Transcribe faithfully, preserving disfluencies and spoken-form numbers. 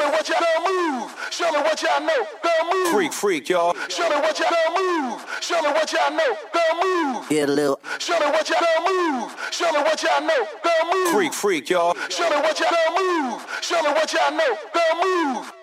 me what y'all move. Show me what y'all know. Girl, move. Freak, freak, y'all. Show me what y'all move. Show me what y'all know. Girl, move. Get a little. Show me what y'all move. Show me what y'all know. Girl, move. Freak, freak, y'all. Show me what y'all move. Show me what y'all know. Girl, move.